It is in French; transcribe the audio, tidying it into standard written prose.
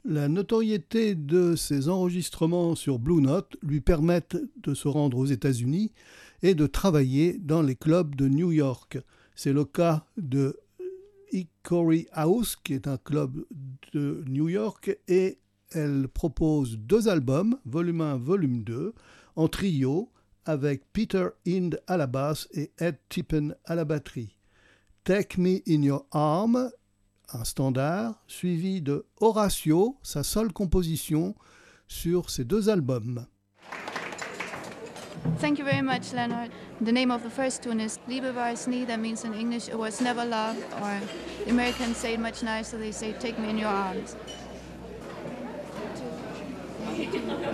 La notoriété de ses enregistrements sur Blue Note lui permettent de se rendre aux États-Unis et de travailler dans les clubs de New York. C'est le cas de Hickory House, qui est un club de New York, et elle propose 2 albums, volume 1, volume 2, en trio, avec Peter Hind à la basse et Ed Tippen à la batterie. Take Me in Your Arms, un standard, suivi de Horatio, sa seule composition sur ces 2 albums. Thank you very much, Leonard. The name of the first tune is Liebe war es nie, that means in English it was never love, or the Americans say it much nicer, they say take me in your arms.